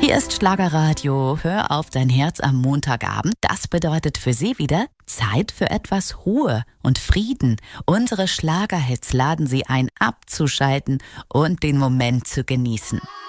Hier ist Schlagerradio. Hör auf dein Herz am Montagabend. Das bedeutet für Sie wieder Zeit für etwas Ruhe und Frieden. Unsere Schlagerhits laden Sie ein, abzuschalten und den Moment zu genießen.